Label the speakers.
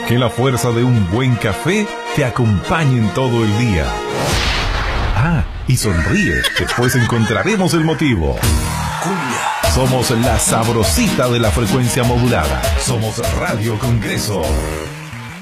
Speaker 1: Que la fuerza de un buen café te acompañe en todo el día. Ah, y sonríe, después encontraremos el motivo. Somos la sabrosita de la frecuencia modulada. Somos Radio Congreso.